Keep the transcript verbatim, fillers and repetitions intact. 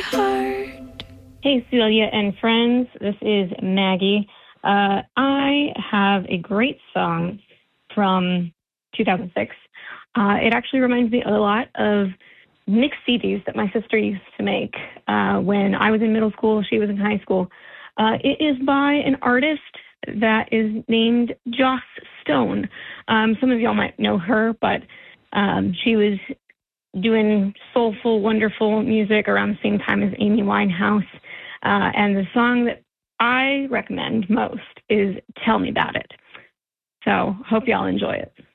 heart. Hey, Celia and friends. This is Maggie. Uh, I have a great song from two thousand six. Uh, it actually reminds me a lot of mixed C Ds that my sister used to make uh, when I was in middle school, she was in high school. Uh, it is by an artist that is named Joss Stone. Um, some of y'all might know her, but um, she was doing soulful, wonderful music around the same time as Amy Winehouse. Uh, and the song that I recommend most is Tell Me About It. So hope y'all enjoy it.